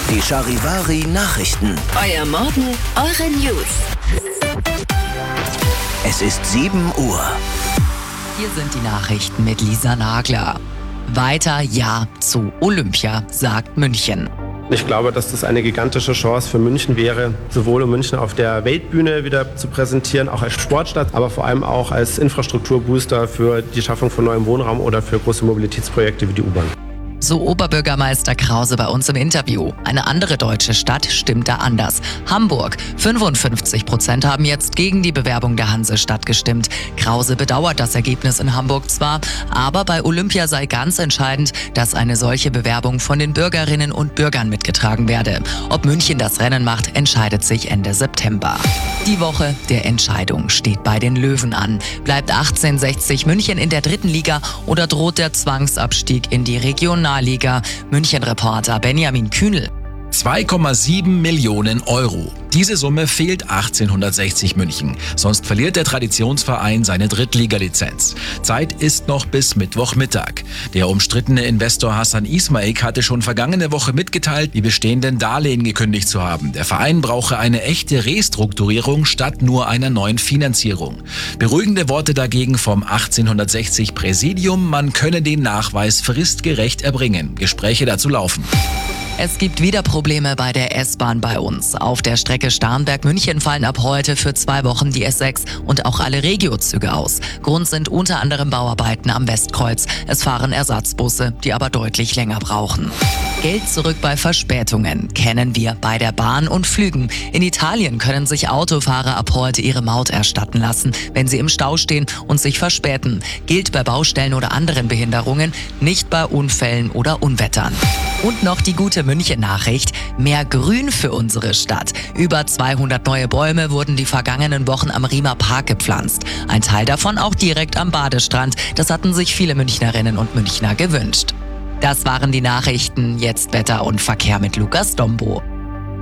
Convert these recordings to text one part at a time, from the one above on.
Die Charivari Nachrichten. Euer Morgen, eure News. Es ist 7 Uhr. Hier sind die Nachrichten mit Lisa Nagler. Weiter Ja zu Olympia, sagt München. Ich glaube, dass das eine gigantische Chance für München wäre, sowohl um München auf der Weltbühne wieder zu präsentieren, auch als Sportstadt, aber vor allem auch als Infrastrukturbooster für die Schaffung von neuem Wohnraum oder für große Mobilitätsprojekte wie die U-Bahn. So Oberbürgermeister Krause bei uns im Interview. Eine andere deutsche Stadt stimmt da anders. Hamburg. 55% haben jetzt gegen die Bewerbung der Hansestadt gestimmt. Krause bedauert das Ergebnis in Hamburg zwar, aber bei Olympia sei ganz entscheidend, dass eine solche Bewerbung von den Bürgerinnen und Bürgern mitgetragen werde. Ob München das Rennen macht, entscheidet sich Ende September. Die Woche der Entscheidung steht bei den Löwen an. Bleibt 1860 München in der 3. Liga oder droht der Zwangsabstieg in die Regionalliga? München-Reporter Benjamin Kühnel. 2,7 Millionen Euro. Diese Summe fehlt 1860 München. Sonst verliert der Traditionsverein seine Drittliga-Lizenz. Zeit ist noch bis Mittwochmittag. Der umstrittene Investor Hassan Ismaik hatte schon vergangene Woche mitgeteilt, die bestehenden Darlehen gekündigt zu haben. Der Verein brauche eine echte Restrukturierung statt nur einer neuen Finanzierung. Beruhigende Worte dagegen vom 1860 Präsidium, man könne den Nachweis fristgerecht erbringen. Gespräche dazu laufen. Es gibt wieder Probleme bei der S-Bahn bei uns. Auf der Strecke Starnberg-München fallen ab heute für 2 Wochen die S6 und auch alle Regio-Züge aus. Grund sind unter anderem Bauarbeiten am Westkreuz. Es fahren Ersatzbusse, die aber deutlich länger brauchen. Geld zurück bei Verspätungen kennen wir bei der Bahn und Flügen. In Italien können sich Autofahrer ab heute ihre Maut erstatten lassen, wenn sie im Stau stehen und sich verspäten. Gilt bei Baustellen oder anderen Behinderungen, nicht bei Unfällen oder Unwettern. Und noch die gute München-Nachricht: mehr Grün für unsere Stadt. Über 200 neue Bäume wurden die vergangenen Wochen am Riemer Park gepflanzt. Ein Teil davon auch direkt am Badestrand. Das hatten sich viele Münchnerinnen und Münchner gewünscht. Das waren die Nachrichten. Jetzt Wetter und Verkehr mit Lukas Dombo.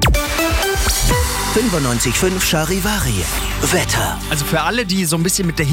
95.5 Charivari. Wetter. Also für alle, die so ein bisschen mit der